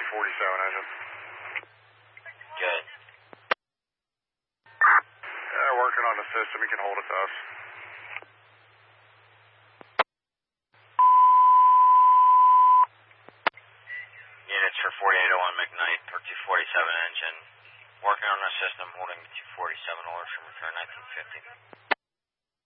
engine. Good. Yeah, working on the system. You can hold it to us. Units for 4801 McKnight for 247 engine. Working on the system, holding the 247 orders from return 1950.